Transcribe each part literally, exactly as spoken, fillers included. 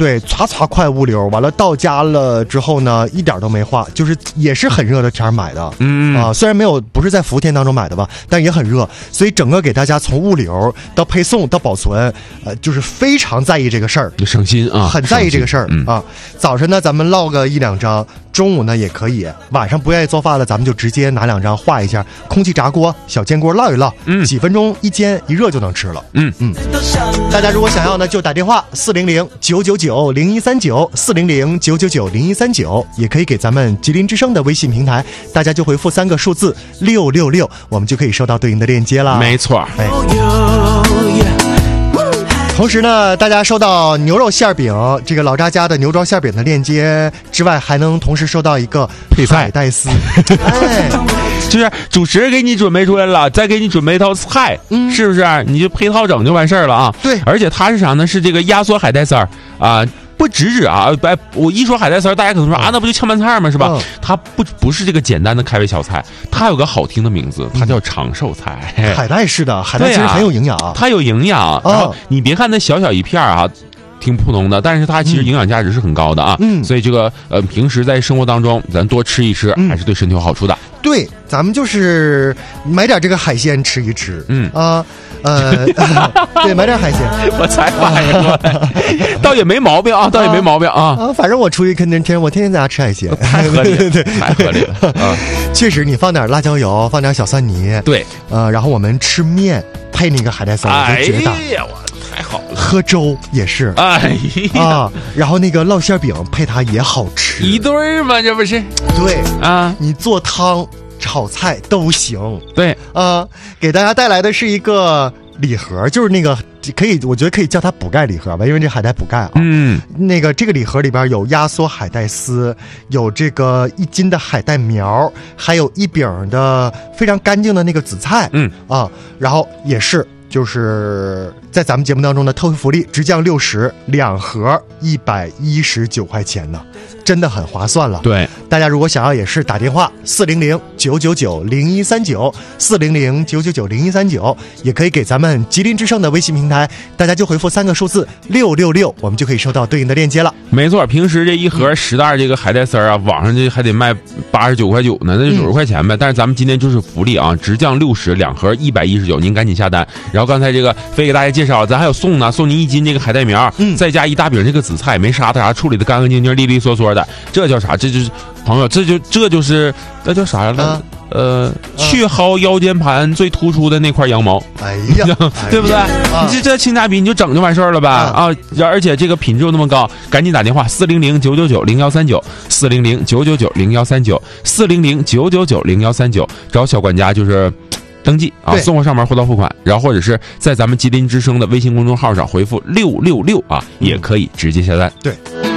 对，唰唰快物流，完了到家了之后呢，一点都没化，就是也是很热的天买的，嗯啊、呃，虽然没有不是在伏天当中买的吧，但也很热，所以整个给大家从物流到配送到保存，呃，就是非常在意这个事儿， 省心啊， 很在意这个事儿、嗯、啊。早晨呢，咱们唠个一两张，中午呢也可以，晚上不愿意做饭了，咱们就直接拿两张画一下，空气炸锅、小煎锅烙一烙，嗯，几分钟一煎一热就能吃了，嗯嗯。大家如果想要呢，就打电话四零零九九九零一三九四零零九九九零一三九，也可以给咱们吉林之声的微信平台，大家就回复三个数字六六六，我们就可以收到对应的链接啦。 没错，哎。 同时呢，大家收到牛肉馅饼这个老扎家的牛肉馅饼的链接之外，还能同时收到一个配菜海带丝，哎， 就是主食给你准备出来了，再给你准备一套菜，嗯，是不是？你就配套整就完事儿了啊？ 对， 而且它是啥呢？是这个压缩海带丝儿啊。不只指啊，我一说海带丝儿，大家可能说啊，那不就炝拌菜吗？是吧？嗯、它不不是这个简单的开胃小菜，它有个好听的名字，它叫长寿菜。 嗯、海带是的，海带其实很有营养、啊， 它有营养。然后你别看它小小一片啊，挺普通的，但是它其实营养价值是很高的啊。嗯，所以这个呃，平时在生活当中咱多吃一吃，嗯、还是对身体有好处的。 对，咱们就是买点这个海鲜吃一吃，嗯啊，呃，对，买点海鲜， 我才发现过来，倒也没毛病啊，倒也没毛病啊。 啊，反正我出去肯定天，我天天在家吃海鲜， 太合理了， 对， 太合理了啊。 确实，你放点辣椒油，放点小蒜泥， 对， 呃，然后我们吃面配那个海带丝，我就觉得， 哎呀，我太好了。 喝粥也是， 哎呀啊，然后那个烙馅饼配它也好吃， 一对儿嘛，这不是？ 对啊， 你做汤。炒菜都行， 对啊、呃，给大家带来的是一个礼盒，就是那个可以，我觉得可以叫它补钙礼盒吧，因为这海带补钙啊。嗯，那个这个礼盒里边有压缩海带丝，有这个一斤的海带苗，还有一饼的非常干净的那个紫菜。嗯啊，然后也是。就是在咱们节目当中的特惠福利，直降六十，两盒一百一十九块钱呢，真的很划算了。 对， 大家如果想要也是打电话四零零九九九零一三九四零零九九九零一三九，也可以给咱们吉林之声的微信平台，大家就回复三个数字六六六，我们就可以收到对应的链接了。 没错，平时这一盒十袋这个海带丝啊，网上这还得卖八十九块九呢，那就九十块钱呗。嗯、但是咱们今天就是福利啊，直降六十，两盒一百一十九，您赶紧下单。然后刚才这个飞给大家介绍，咱还有送呢，送您一斤这个海带苗，嗯，再加一大饼这个紫菜，没杀它啥，处理的干干净净、利利索索的，这叫啥？这就是朋友，这就这就是那叫啥了？啊、呃，去薅腰间盘最突出的那块羊毛。 哎呀， 对不对？ 哎你这这性价比你就整就完事儿了呗啊！而且这个品质又那么高，赶紧打电话四零零九九九零幺三九四零零九九九零幺三九四零零九九九零幺三九，找小管家就是登记啊，送货上门货到付款，然后或者是在咱们吉林之声的微信公众号上回复六六六啊，也可以直接下单。 对。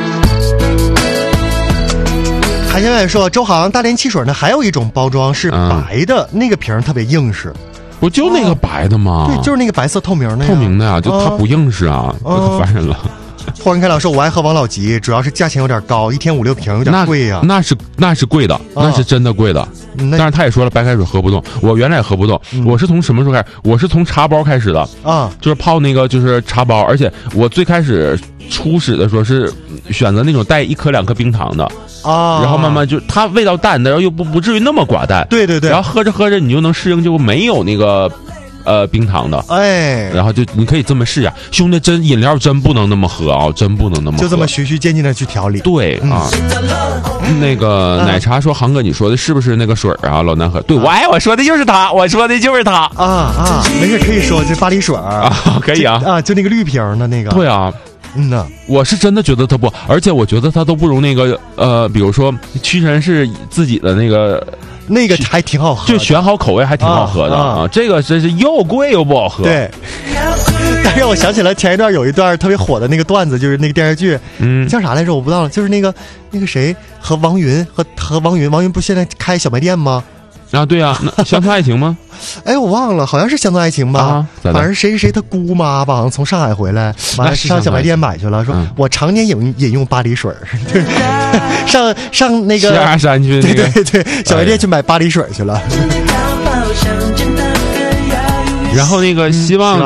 韩小远说，周航大连汽水呢，还有一种包装是白的，嗯、那个瓶特别硬实。 不就那个白的吗？ 对，就是那个白色透明的。 透明的呀、啊，就它不硬实啊，这、哦、可烦人了。 霍仁开朗说，我爱喝王老吉，主要是价钱有点高，一天五六瓶有点贵呀、啊。 那是那是贵的，那是真的贵的。嗯、但是他也说了，白开水喝不动。我原来也喝不动，嗯、我是从什么时候开始？我是从茶包开始的啊，就是泡那个就是茶包，而且我最开始初始的时候是选择那种带一颗两颗冰糖的。啊，然后慢慢就它味道淡，然后又不不至于那么寡淡， 对对对， 然后喝着喝着你就能适应，就没有那个呃冰糖的，哎，然后就你可以这么试呀，兄弟，真饮料真不能那么喝啊，真不能那么喝， 就这么循序渐进的去调理。 对、嗯、啊，那个奶茶说，航哥你说的是不是那个水啊？老难喝。对，我哎，我说的就是他，我说的就是他啊啊，没事可以说，这巴黎水啊， 可以啊啊，就那个绿瓶的那个， 对啊。 嗯呐， 我是真的觉得它不，而且我觉得它都不如那个呃，比如说屈臣氏自己的那个， 那个还挺好喝， 就选好口味还挺好喝的 啊, 啊。这个真是又贵又不好喝。 对，但让我想起来前一段有一段特别火的那个段子，就是那个电视剧，嗯，叫啥来着？我不知道了，就是那个那个谁和王云和和王云，王云不现在开小卖店吗？ 啊，对啊，乡村爱情吗？ 哎，我忘了，好像是乡村爱情吧。啊、反正谁谁谁他姑妈吧，好像从上海回来，完了上小卖店买去了，说、嗯、我常年饮饮用巴黎水，对，上上那个西阿山去、那个， 对对对，小卖店去买巴黎水去了。 然后那个希望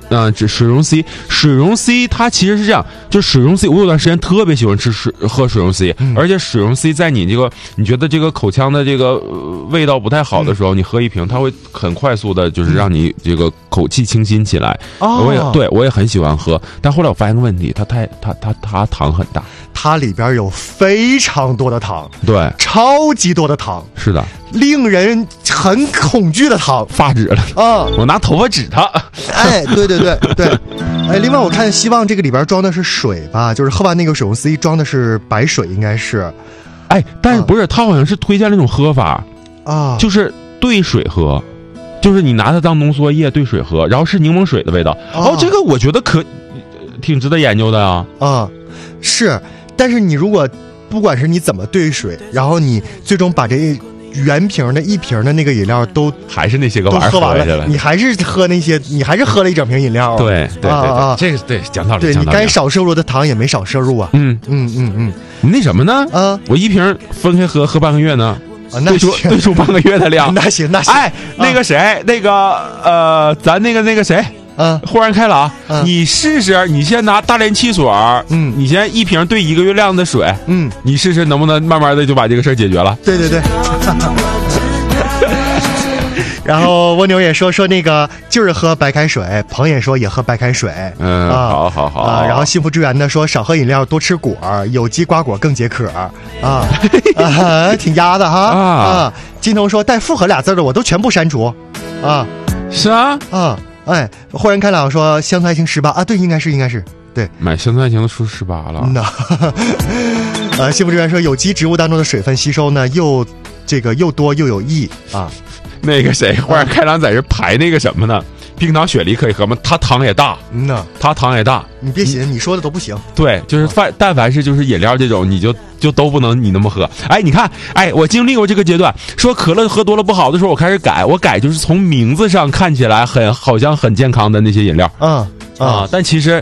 呃，这水溶 C， 水溶 C 它其实是这样，就水溶 C， 我有段时间特别喜欢吃水喝水溶 C，、嗯、而且水溶 C 在你这个你觉得这个口腔的这个、呃、味道不太好的时候，嗯、你喝一瓶，它会很快速的，就是让你这个口气清新起来。哦，我也对我也很喜欢喝，但后来我发现个问题，它太它它它糖很大， 它里边有非常多的糖， 对， 超级多的糖， 是的， 令人很恐惧的糖， 发指了啊！我拿头发指它。 哎，对对对对，哎，另外我看希望这个里边装的是水吧，就是喝完那个水溶 C 装的是白水，应该是。 哎，但是不是，他好像是推荐了一种喝法啊， 就是兑水喝，就是你拿它当浓缩液兑水喝，然后是柠檬水的味道。哦，这个我觉得可挺值得研究的啊。 啊，是，但是你如果不管是你怎么兑水，然后你最终把这原瓶的一瓶的那个饮料都还是那些个玩意儿喝完了，你还是喝那些，你还是喝了一整瓶饮料、啊。 对对对对，啊、这个对讲道理。 对你该少摄入的糖也没少摄入啊。 嗯嗯嗯嗯， 那什么呢？ 啊， 我一瓶分开喝，喝半个月呢。 啊，那兑出兑出半个月的量。 那行那行。 哎，那个谁，啊、那个呃，咱那个那个谁。 嗯， 豁然开朗、 嗯， 你试试，你先拿大连汽水， 嗯， 你先一瓶兑一个月量的水， 嗯， 你试试能不能慢慢的就把这个事儿解决了。 对对对。然后蜗牛也说说那个就是喝白开水，鹏也说也喝白开水， 嗯，啊、好好好啊。然后幸福之源呢说少喝饮料，多吃果，有机瓜果更解渴啊，啊，挺压的哈啊。啊金童说带复合俩字的我都全部删除，啊， 是啊啊。哎，豁然开朗说乡村爱情十八啊，对，应该是应该是对， 买乡村爱情的书十八了。 那、嗯，呃，幸福之源说有机植物当中的水分吸收呢，又这个又多又有益啊。 那个谁，豁然开朗在这排那个什么呢？冰糖雪梨可以喝吗？它糖也大， 嗯呐， 它糖也大。 你别信，你说的都不行。 对，就是凡但凡是就是饮料这种，你就就都不能你那么喝。哎，你看，哎，我经历过这个阶段，说可乐喝多了不好的时候，我开始改，我改就是从名字上看起来很好像很健康的那些饮料， 嗯啊、嗯，但其实。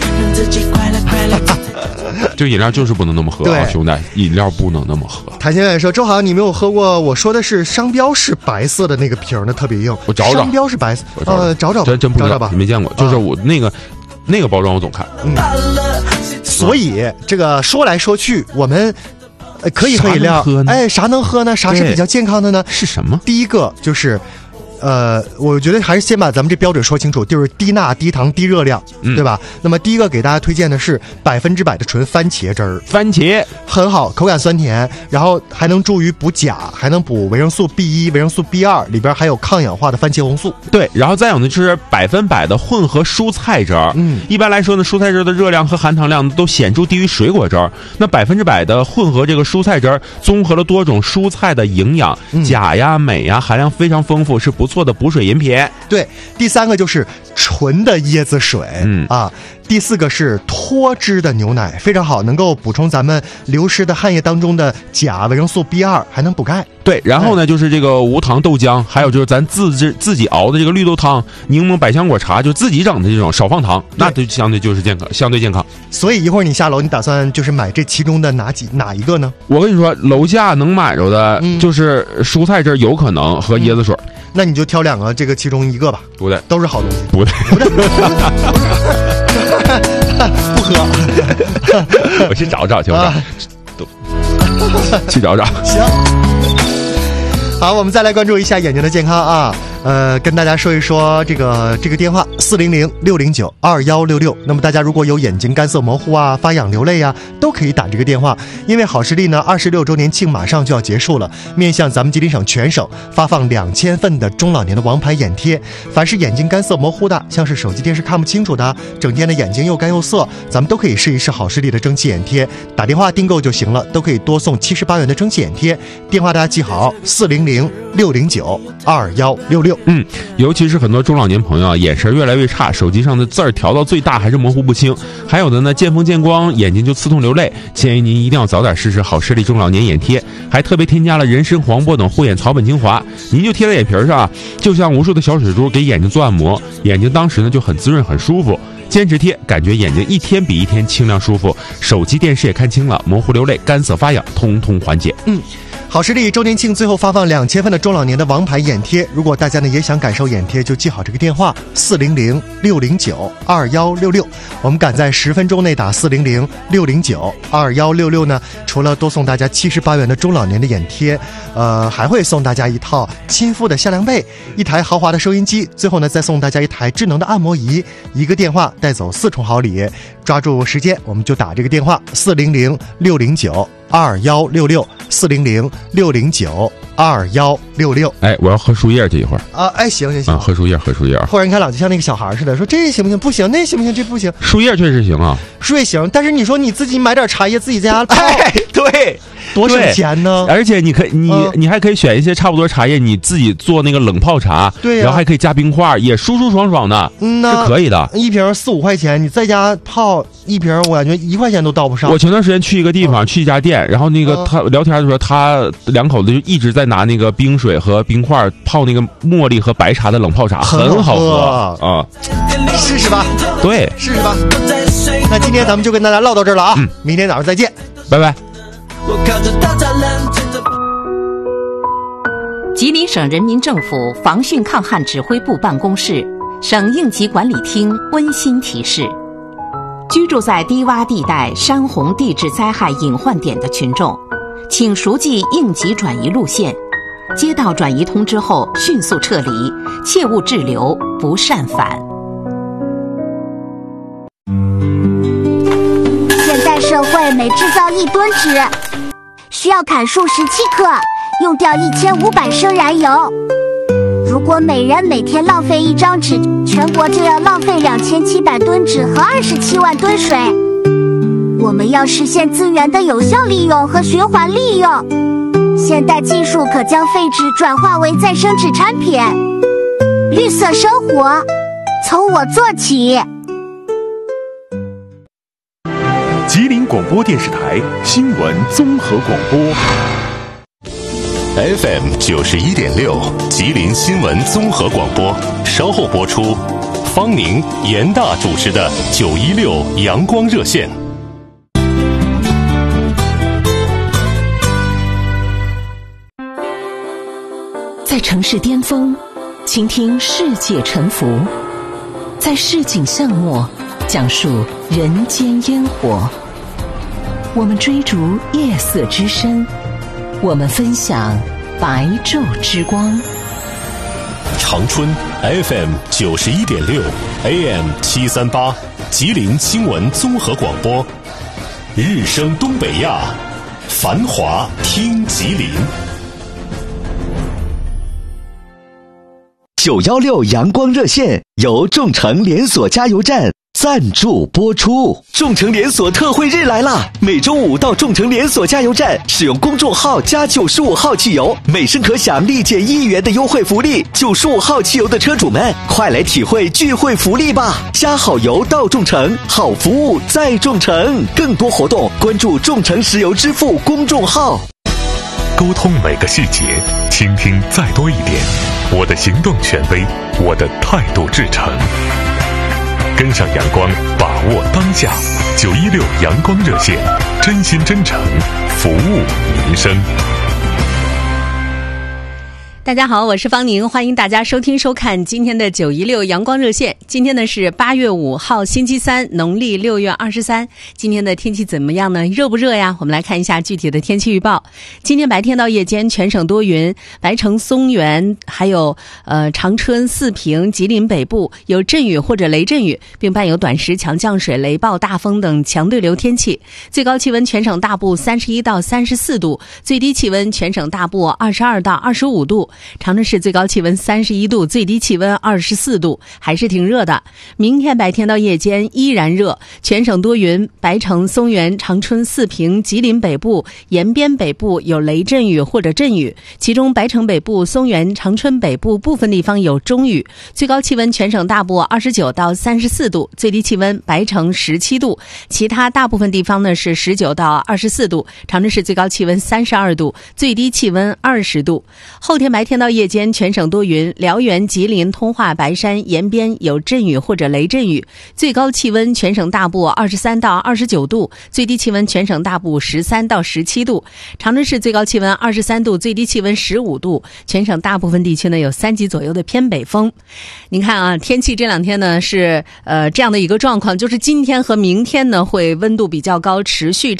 这饮料就是不能那么喝啊，兄弟！饮料不能那么喝。 谭先生说：“周航，你没有喝过？我说的是商标是白色的那个瓶的，特别硬。 我找找， 商标是白色，呃，找找， 真真不知道找找吧， 你没见过。就是我那个、啊、那个包装我总看。 嗯，所以这个说来说去，我们呃可以喝饮料，哎，啥能喝呢？啥是比较健康的呢？ 是什么？ 第一个就是。”呃，我觉得还是先把咱们这标准说清楚，就是低钠、低糖、低热量， 嗯、 对吧？那么第一个给大家推荐的是百分之百的纯番茄汁儿， 番茄很好，口感酸甜，然后还能助于补钾，还能补维生素 B 一、维生素 B 二，里边还有抗氧化的番茄红素。 对，然后再有呢就是百分百的混合蔬菜汁儿。 嗯， 一般来说呢，蔬菜汁的热量和含糖量都显著低于水果汁儿。那百分之百的混合这个蔬菜汁儿，综合了多种蔬菜的营养， 嗯、 钾呀、镁呀含量非常丰富，是不错的补水饮品。 对，第三个就是纯的椰子水， 嗯啊，第四个是脱脂的牛奶，非常好，能够补充咱们流失的汗液当中的钾、维生素 B 二，还能补钙。 对，然后呢，就是这个无糖豆浆，还有就是咱自制自己熬的这个绿豆汤、柠檬百香果茶，就自己整的这种少放糖，那就相对就是健康，相对健康。 所以一会儿你下楼，你打算就是买这其中的哪几哪一个呢？ 我跟你说，楼下能买着的，嗯、就是蔬菜汁有可能和椰子水。嗯那你就挑两个，这个其中一个吧。 不对， 都是好东西。 不对， 不对，不喝。 我去找找去，我找，啊、去找找。 行。好，我们再来关注一下眼睛的健康啊。呃，跟大家说一说这个这个电话四零零六零九二幺六六。那么大家如果有眼睛干涩模糊啊、发痒流泪啊，都可以打这个电话。因为好视力呢二十六周年庆马上就要结束了，面向咱们吉林省全省发放两千份的中老年的王牌眼贴。凡是眼睛干涩模糊的，像是手机电视看不清楚的，整天的眼睛又干又涩，咱们都可以试一试好视力的蒸汽眼贴。打电话订购就行了，都可以多送七十八元的蒸汽眼贴。电话大家记好，四零零六零九二幺六六。 嗯，尤其是很多中老年朋友啊，眼神越来越差，手机上的字儿调到最大还是模糊不清，还有的呢见风见光眼睛就刺痛流泪，建议您一定要早点试试好视力中老年眼贴，还特别添加了人参、黄柏等护眼草本精华，您就贴在眼皮上啊，就像无数的小水珠给眼睛做按摩，眼睛当时呢就很滋润很舒服。坚持贴，感觉眼睛一天比一天清亮舒服，手机电视也看清了，模糊流泪干涩发痒通通缓解。 嗯， 好视力周年庆最后发放两千份的中老年的王牌眼贴，如果大家呢也想感受眼贴，就记好这个电话四零零六零九二幺六六，我们赶在十分钟内打四零零六零九二幺六六呢，除了多送大家七十八元的中老年的眼贴，呃，还会送大家一套亲肤的限量被，一台豪华的收音机，最后呢再送大家一台智能的按摩仪，一个电话带走四重好礼，抓住时间我们就打这个电话四零零六零九二幺六六四零零六零九二幺六六。 哎，我要喝树叶这一会儿啊！哎，行行行， 啊，喝树叶，喝树叶。 忽然你看老就像那个小孩似的，说这行不行？不行，那行不行？这不行。 树叶确实行啊， 树叶行，但是你说你自己买点茶叶自己在家泡， 哎，对， 多省钱呢。 而且你可以，你、嗯、你还可以选一些差不多茶叶，你自己做那个冷泡茶， 对、啊， 然后还可以加冰块，也舒舒爽爽的， 嗯， 是可以的。 一瓶四五块钱，你在家泡一瓶，我感觉一块钱都到不上。 我前段时间去一个地方，嗯、去一家店，然后那个他聊天的时候，他两口子就一直在拿那个冰水和冰块泡那个茉莉和白茶的冷泡茶，很好喝啊！ 试试吧， 对， 试试吧。那今天咱们就跟大家唠到这儿了啊，嗯、明天早上再见， 拜拜。 吉林省人民政府防汛抗旱指挥部办公室、省应急管理厅温馨提示：居住在低洼地带、山洪地质灾害隐患点的群众，请熟记应急转移路线，接到转移通知后迅速撤离，切勿滞留，不擅返。 现代社会每制造一吨纸，需要砍树十七克，用掉一千五百升燃油。如果每人每天浪费一张纸，全国就要浪费两千七百吨纸和二十七万吨水。我们要实现资源的有效利用和循环利用。现代技术可将废纸转化为再生纸产品。绿色生活，从我做起。 吉林广播电视台新闻综合广播。 F M 九十一点六，吉林新闻综合广播，稍后播出。方宁、严大主持的九一六阳光热线。 在城市巅峰，倾听世界沉浮；在市井巷陌，讲述人间烟火。我们追逐夜色之深，我们分享白昼之光。 长春 F M 九十一点六 A M 七三八，吉林新闻综合广播。日升东北亚，繁华听吉林。 九一六阳光热线由众诚连锁加油站赞助播出。众诚连锁特惠日来啦！每周五到众诚连锁加油站，使用公众号加九十五号汽油，每升可享立减一元的优惠福利。九十五号汽油的车主们，快来体会聚会福利吧！加好油到众诚，好服务在众诚。更多活动关注众诚石油支付公众号。 沟通每个细节，倾听再多一点。我的行动权威，我的态度至诚。跟上阳光，把握当下。九一六阳光热线，真心真诚，服务民生。 大家好，我是方宁，欢迎大家收听收看今天的九一六阳光热线。今天呢是八月五号星期三，农历六月二十三。今天的天气怎么样呢？热不热呀？我们来看一下具体的天气预报。今天白天到夜间全省多云，白城、松原还有呃长春、四平、吉林北部有阵雨或者雷阵雨，并伴有短时强降水、雷暴、大风等强对流天气。最高气温全省大部三十一到三十四度，最低气温全省大部二十二到二十五度。长春市最高气温三十一度，最低气温二十四度，还是挺热的。明天白天到夜间依然热，全省多云，白城、松原、长春、四平、吉林北部、延边北部有雷阵雨或者阵雨，其中白城北部、松原、长春北部部分地方有中雨。最高气温全省大部二十九到三十四度，最低气温白城十七度，其他大部分地方呢是十九到二十四度。长春市最高气温三十二度，最低气温二十度。后天白白天到夜间全省多云，辽源、吉林、通化、白山沿边有阵雨或者雷阵雨。最高气温全省大部二十三到二十九度，最低气温全省大部十三到十七度。长春市最高气温二十三度，最低气温十五度，全省大部分地区呢有三级左右的偏北风。您看啊，天气这两天呢是呃这样的一个状况，就是今天和明天呢会温度比较高，持续